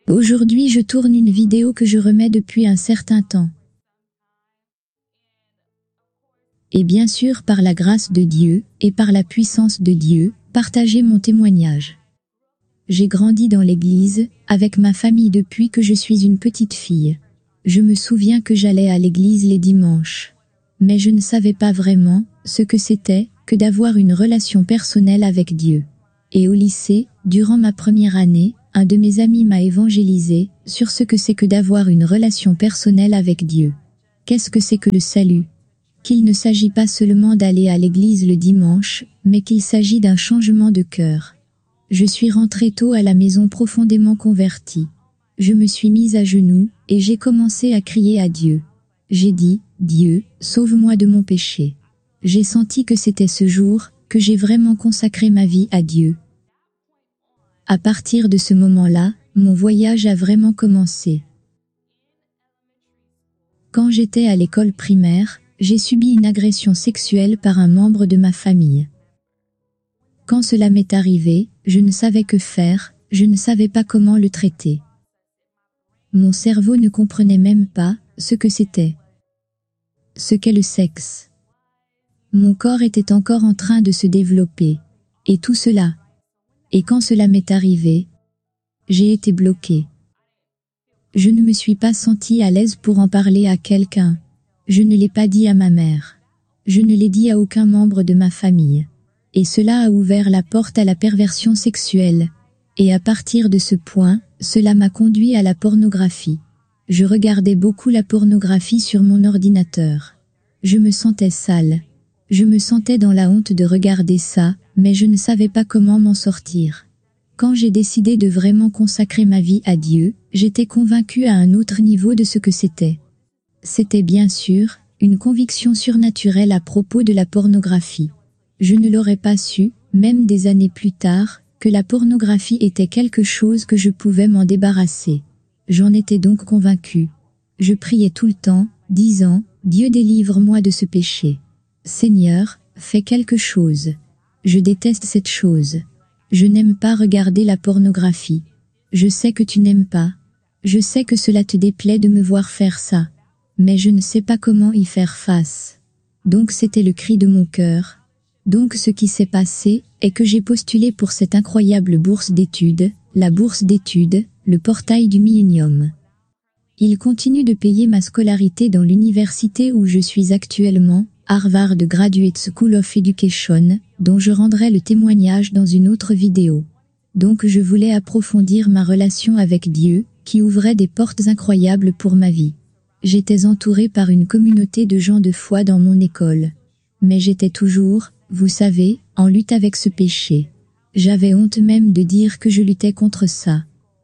Aujourd'hui je tourne une vidéo que je remets depuis un certain temps. Et bien sûr par la grâce de Dieu, et par la puissance de Dieu, partager mon témoignage. J'ai grandi dans l'église, avec ma famille depuis que je suis une petite fille. Je me souviens que j'allais à l'église les dimanches. Mais je ne savais pas vraiment ce que c'était que d'avoir une relation personnelle avec Dieu. Et au lycée, durant ma première année, un de mes amis m'a évangélisé sur ce que c'est que d'avoir une relation personnelle avec Dieu. Qu'est-ce que c'est que le salut? Qu'il ne s'agit pas seulement d'aller à l'église le dimanche, mais qu'il s'agit d'un changement de cœur. Je suis rentrée tôt à la maison profondément convertie. Je me suis mise à genoux, et j'ai commencé à crier à Dieu. J'ai dit, Dieu, sauve-moi de mon péché. J'ai senti que c'était ce jour que j'ai vraiment consacré ma vie à Dieu. À partir de ce moment-là, mon voyage a vraiment commencé. Quand j'étais à l'école primaire, j'ai subi une agression sexuelle par un membre de ma famille. Quand cela m'est arrivé, je ne savais que faire, je ne savais pas comment le traiter. Mon cerveau ne comprenait même pas ce que c'était. Ce qu'est le sexe. Mon corps était encore en train de se développer. Et tout cela. Et quand cela m'est arrivé, j'ai été bloquée. Je ne me suis pas sentie à l'aise pour en parler à quelqu'un. Je ne l'ai pas dit à ma mère. Je ne l'ai dit à aucun membre de ma famille. Et cela a ouvert la porte à la perversion sexuelle. Et à partir de ce point, cela m'a conduit à la pornographie. Je regardais beaucoup la pornographie sur mon ordinateur. Je me sentais sale. Je me sentais dans la honte de regarder ça, mais je ne savais pas comment m'en sortir. Quand j'ai décidé de vraiment consacrer ma vie à Dieu, j'étais convaincue à un autre niveau de ce que c'était. C'était bien sûr, une conviction surnaturelle à propos de la pornographie. Je ne l'aurais pas su, même des années plus tard, que la pornographie était quelque chose que je pouvais m'en débarrasser. J'en étais donc convaincue. Je priais tout le temps, disant, Dieu délivre-moi de ce péché. Seigneur, fais quelque chose. Je déteste cette chose. Je n'aime pas regarder la pornographie. Je sais que tu n'aimes pas. Je sais que cela te déplaît de me voir faire ça. Mais je ne sais pas comment y faire face. Donc c'était le cri de mon cœur. Donc ce qui s'est passé est que j'ai postulé pour cette incroyable bourse d'études, la bourse d'études, le portail du millénium. Il continue de payer ma scolarité dans l'université où je suis actuellement, Harvard Graduate School of Education, dont je rendrai le témoignage dans une autre vidéo. Donc je voulais approfondir ma relation avec Dieu, qui ouvrait des portes incroyables pour ma vie. J'étais entourée par une communauté de gens de foi dans mon école. Mais j'étais toujours, vous savez, en lutte avec ce péché. J'avais honte même de dire que je luttais contre ça.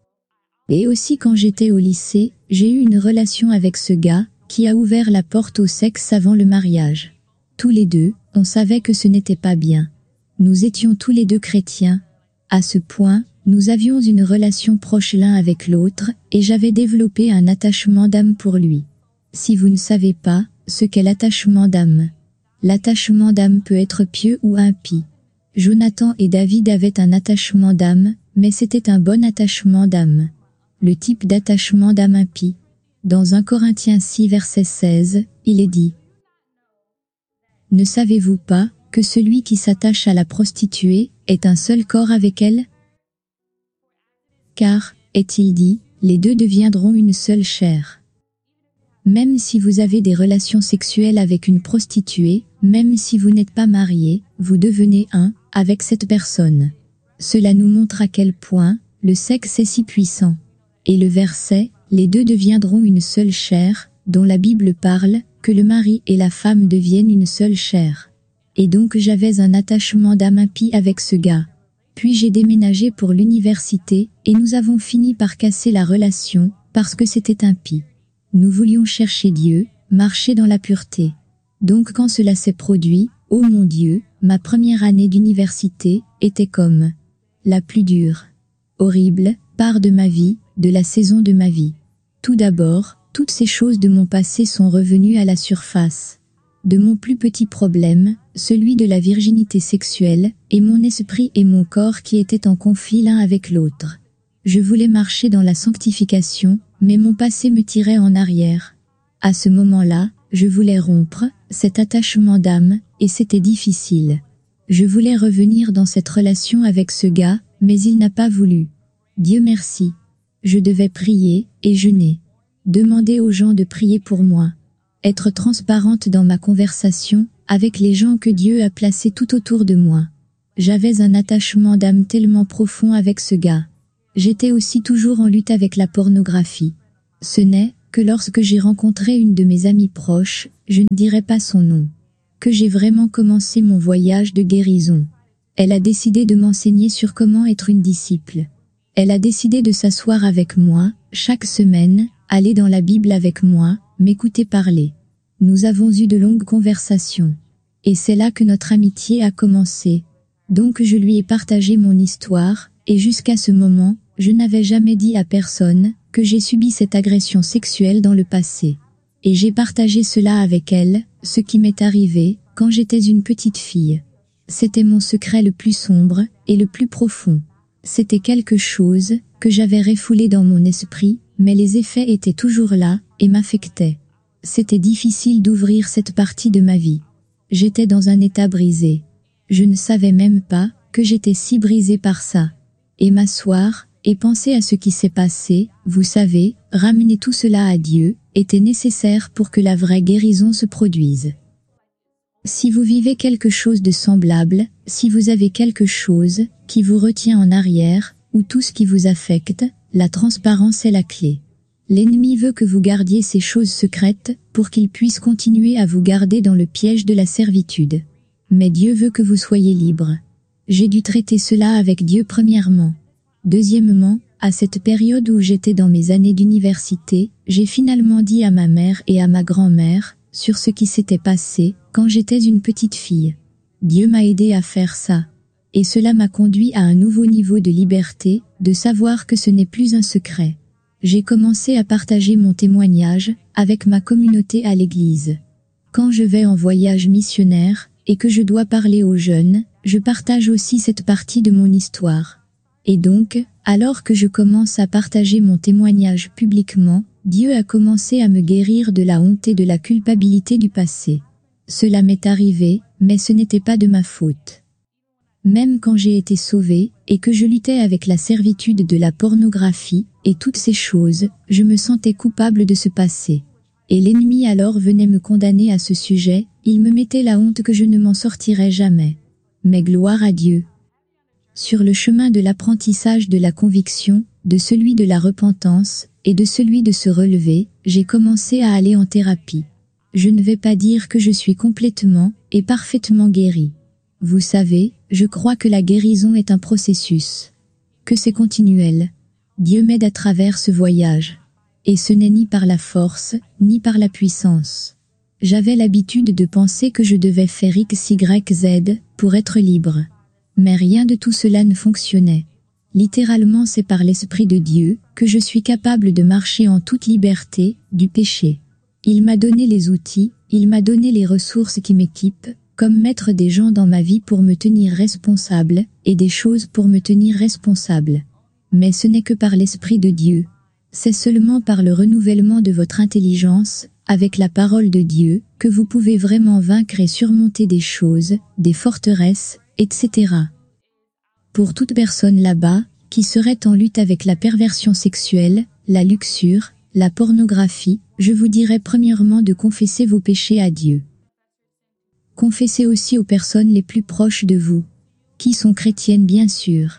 Et aussi quand j'étais au lycée, j'ai eu une relation avec ce gars, qui a ouvert la porte au sexe avant le mariage. Tous les deux, on savait que ce n'était pas bien. Nous étions tous les deux chrétiens. À ce point, nous avions une relation proche l'un avec l'autre, et j'avais développé un attachement d'âme pour lui. Si vous ne savez pas ce qu'est l'attachement d'âme, l'attachement d'âme peut être pieux ou impie. Jonathan et David avaient un attachement d'âme, mais c'était un bon attachement d'âme. Le type d'attachement d'âme impie. Dans 1 Corinthiens 6 verset 16, il est dit: Ne savez-vous pas que celui qui s'attache à la prostituée est un seul corps avec elle? Car, est-il dit, les deux deviendront une seule chair. Même si vous avez des relations sexuelles avec une prostituée, même si vous n'êtes pas marié, vous devenez un avec cette personne. Cela nous montre à quel point le sexe est si puissant. Et le verset, les deux deviendront une seule chair, dont la Bible parle, que le mari et la femme deviennent une seule chair. Et donc j'avais un attachement d'âme impie avec ce gars. Puis j'ai déménagé pour l'université, et nous avons fini par casser la relation, parce que c'était impie. Nous voulions chercher Dieu, marcher dans la pureté. Donc quand cela s'est produit, oh mon Dieu, ma première année d'université était comme la plus dure, horrible, part de ma vie, de la saison de ma vie. Tout d'abord, toutes ces choses de mon passé sont revenues à la surface. De mon plus petit problème, celui de la virginité sexuelle, et mon esprit et mon corps qui étaient en conflit l'un avec l'autre. Je voulais marcher dans la sanctification, mais mon passé me tirait en arrière. À ce moment-là, je voulais rompre cet attachement d'âme, et c'était difficile. Je voulais revenir dans cette relation avec ce gars, mais il n'a pas voulu. Dieu merci. Je devais prier, et jeûner. Demander aux gens de prier pour moi. Être transparente dans ma conversation, avec les gens que Dieu a placés tout autour de moi. J'avais un attachement d'âme tellement profond avec ce gars. J'étais aussi toujours en lutte avec la pornographie. Ce n'est que lorsque j'ai rencontré une de mes amies proches, je ne dirai pas son nom, que j'ai vraiment commencé mon voyage de guérison. Elle a décidé de m'enseigner sur comment être une disciple. Elle a décidé de s'asseoir avec moi, chaque semaine, aller dans la Bible avec moi, m'écouter parler. Nous avons eu de longues conversations. Et c'est là que notre amitié a commencé. Donc je lui ai partagé mon histoire, et jusqu'à ce moment, je n'avais jamais dit à personne que j'ai subi cette agression sexuelle dans le passé. Et j'ai partagé cela avec elle, ce qui m'est arrivé quand j'étais une petite fille. C'était mon secret le plus sombre et le plus profond. C'était quelque chose que j'avais refoulé dans mon esprit, mais les effets étaient toujours là et m'affectaient. C'était difficile d'ouvrir cette partie de ma vie. J'étais dans un état brisé. Je ne savais même pas que j'étais si brisée par ça. Et m'asseoir et penser à ce qui s'est passé, vous savez, ramener tout cela à Dieu, était nécessaire pour que la vraie guérison se produise. Si vous vivez quelque chose de semblable, si vous avez quelque chose qui vous retient en arrière, ou tout ce qui vous affecte, la transparence est la clé. L'ennemi veut que vous gardiez ces choses secrètes, pour qu'il puisse continuer à vous garder dans le piège de la servitude. Mais Dieu veut que vous soyez libre. J'ai dû traiter cela avec Dieu premièrement. Deuxièmement, à cette période où j'étais dans mes années d'université, j'ai finalement dit à ma mère et à ma grand-mère, sur ce qui s'était passé, quand j'étais une petite fille. Dieu m'a aidé à faire ça. Et cela m'a conduit à un nouveau niveau de liberté, de savoir que ce n'est plus un secret. J'ai commencé à partager mon témoignage, avec ma communauté à l'église. Quand je vais en voyage missionnaire, et que je dois parler aux jeunes, je partage aussi cette partie de mon histoire. Et donc, alors que je commence à partager mon témoignage publiquement, Dieu a commencé à me guérir de la honte et de la culpabilité du passé. Cela m'est arrivé, mais ce n'était pas de ma faute. Même quand j'ai été sauvée, et que je luttais avec la servitude de la pornographie, et toutes ces choses, je me sentais coupable de ce passé. Et l'ennemi alors venait me condamner à ce sujet, il me mettait la honte que je ne m'en sortirais jamais. Mais gloire à Dieu. Sur le chemin de l'apprentissage de la conviction, de celui de la repentance, et de celui de se relever, j'ai commencé à aller en thérapie. Je ne vais pas dire que je suis complètement et parfaitement guérie. Vous savez, je crois que la guérison est un processus. Que c'est continuel. Dieu m'aide à travers ce voyage. Et ce n'est ni par la force, ni par la puissance. J'avais l'habitude de penser que je devais faire X, Y, Z, pour être libre. Mais rien de tout cela ne fonctionnait. Littéralement, c'est par l'Esprit de Dieu que je suis capable de marcher en toute liberté du péché. Il m'a donné les outils, il m'a donné les ressources qui m'équipent, comme mettre des gens dans ma vie pour me tenir responsable, et des choses pour me tenir responsable. Mais ce n'est que par l'Esprit de Dieu. C'est seulement par le renouvellement de votre intelligence, avec la parole de Dieu, que vous pouvez vraiment vaincre et surmonter des choses, des forteresses, etc. Pour toute personne là-bas, qui serait en lutte avec la perversion sexuelle, la luxure, la pornographie, je vous dirais premièrement de confesser vos péchés à Dieu. Confessez aussi aux personnes les plus proches de vous, qui sont chrétiennes bien sûr.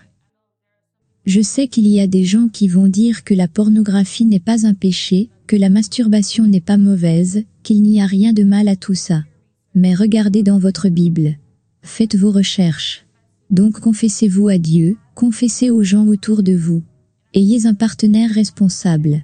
Je sais qu'il y a des gens qui vont dire que la pornographie n'est pas un péché, que la masturbation n'est pas mauvaise, qu'il n'y a rien de mal à tout ça. Mais regardez dans votre Bible. Faites vos recherches. Donc confessez-vous à Dieu, confessez aux gens autour de vous. Ayez un partenaire responsable.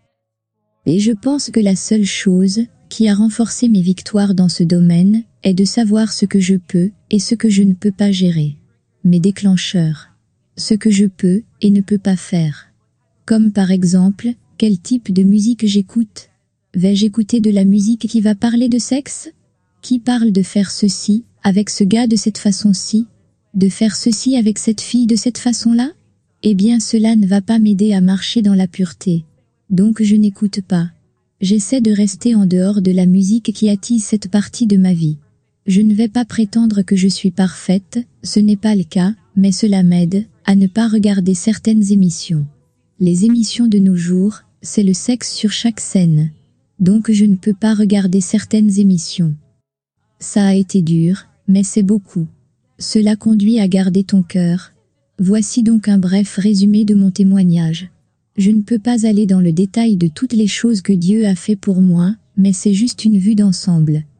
Et je pense que la seule chose qui a renforcé mes victoires dans ce domaine est de savoir ce que je peux et ce que je ne peux pas gérer. Mes déclencheurs. Ce que je peux et ne peux pas faire. Comme par exemple, quel type de musique j'écoute? Vais-je écouter de la musique qui va parler de sexe? Qui parle de faire ceci, avec ce gars de cette façon-ci? De faire ceci avec cette fille de cette façon-là? Eh bien cela ne va pas m'aider à marcher dans la pureté. Donc je n'écoute pas. J'essaie de rester en dehors de la musique qui attise cette partie de ma vie. Je ne vais pas prétendre que je suis parfaite, ce n'est pas le cas, mais cela m'aide à ne pas regarder certaines émissions. Les émissions de nos jours, c'est le sexe sur chaque scène. Donc je ne peux pas regarder certaines émissions. Ça a été dur, mais c'est beaucoup. Cela conduit à garder ton cœur. Voici donc un bref résumé de mon témoignage. Je ne peux pas aller dans le détail de toutes les choses que Dieu a fait pour moi, mais c'est juste une vue d'ensemble.